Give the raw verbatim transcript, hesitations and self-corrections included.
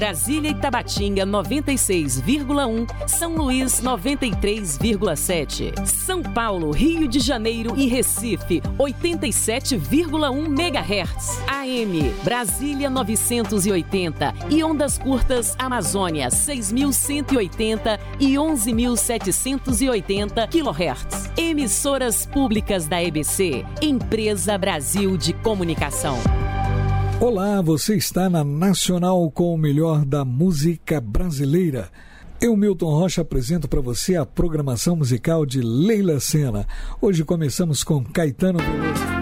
Brasília e Tabatinga noventa e seis vírgula um, São Luís noventa e três vírgula sete, São Paulo, Rio de Janeiro e Recife oitenta e sete vírgula um megahertz, A M Brasília novecentos e oitenta e ondas curtas Amazônia seis mil cento e oitenta e onze mil setecentos e oitenta quilohertz. Emissoras públicas da E B C, Empresa Brasil de Comunicação. Olá, você está na Nacional com o melhor da música brasileira. Eu, Milton Rocha, apresento para você a programação musical de Leila Sena. Hoje começamos com Caetano Veloso.